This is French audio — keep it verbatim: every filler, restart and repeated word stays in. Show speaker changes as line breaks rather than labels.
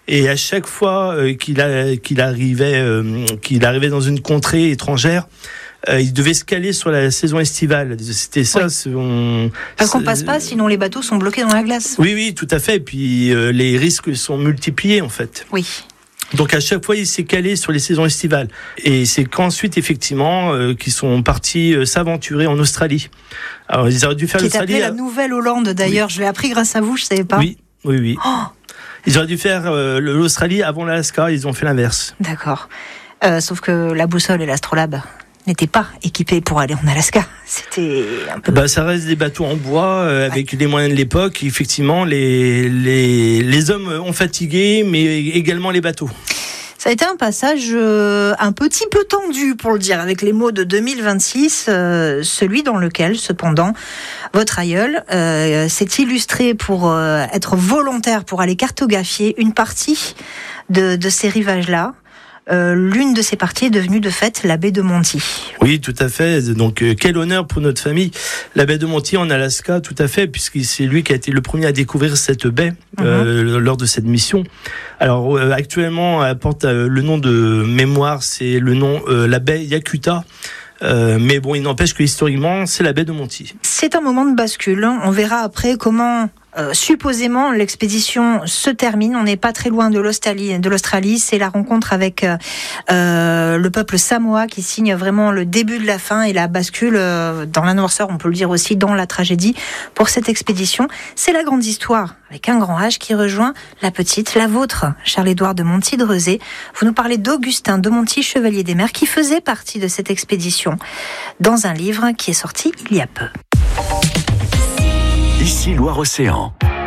Et à chaque fois euh, qu'il, a, qu'il, arrivait, euh, qu'il arrivait dans une contrée étrangère, euh, il devait se caler sur la saison estivale. C'était ça.
Oui.
On...
Parce qu'on passe pas, sinon les bateaux sont bloqués dans la glace.
Oui, oui, tout à fait. Et puis euh, les risques sont multipliés en fait.
Oui.
Donc à chaque fois, il s'est calé sur les saisons estivales. Et c'est qu'ensuite, effectivement, euh, qu'ils sont partis euh, s'aventurer en Australie. Alors ils auraient dû faire
Qui est
l'Australie.
appelée la Nouvelle-Hollande d'ailleurs. Oui. Je l'ai appris grâce à vous, je savais pas.
Oui, oui, oui.
Oh.
Ils auraient dû faire euh, l'Australie avant l'Alaska. Ils ont fait l'inverse.
D'accord. Euh, sauf que la boussole et l'astrolabe n'étaient pas équipés pour aller en Alaska. C'était un peu...
Bah, ça reste des bateaux en bois, euh, avec ouais. les moyens de l'époque. Effectivement, les, les, les hommes ont fatigué, mais également les bateaux.
Ça a été un passage euh, un petit peu tendu, pour le dire, avec les mots de deux mille vingt-six, euh, celui dans lequel, cependant, votre aïeul euh, s'est illustré pour euh, être volontaire pour aller cartographier une partie de, de ces rivages-là. Euh, l'une de ces parties est devenue de fait la baie de Monty.
Oui, tout à fait. Donc euh, quel honneur pour notre famille. La baie de Monty en Alaska, tout à fait, puisque c'est lui qui a été le premier à découvrir cette baie mm-hmm. euh, lors de cette mission. Alors euh, actuellement, elle porte euh, le nom de mémoire, c'est le nom euh, la baie Yakutat. Euh, mais bon, il n'empêche que historiquement, c'est la baie de Monty.
C'est un moment de bascule. On verra après comment euh, supposément l'expédition se termine. On n'est pas très loin de l'Australie. De l'Australie, c'est la rencontre avec euh, le peuple samoa qui signe vraiment le début de la fin et la bascule euh, dans la noirceur. On peut le dire aussi dans la tragédie pour cette expédition. C'est la grande histoire avec un grand H qui rejoint la petite, la vôtre, Charles-Édouard de Monty de Rezé. Vous nous parlez d'Augustin de Monty, chevalier des mers, qui faisait partie de cette expédition dans un livre qui est sorti il y a peu.
Ici Loire-Océan.